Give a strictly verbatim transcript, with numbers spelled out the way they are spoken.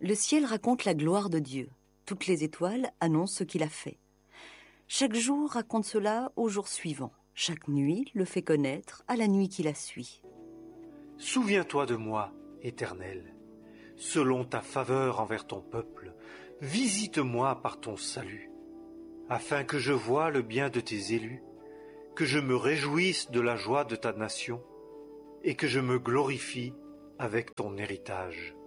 Le ciel raconte la gloire de Dieu. Toutes les étoiles annoncent ce qu'il a fait. Chaque jour raconte cela au jour suivant. Chaque nuit le fait connaître à la nuit qui la suit. Souviens-toi de moi, Éternel, selon ta faveur envers ton peuple, visite-moi par ton salut, afin que je voie le bien de tes élus, que je me réjouisse de la joie de ta nation, et que je me glorifie avec ton héritage.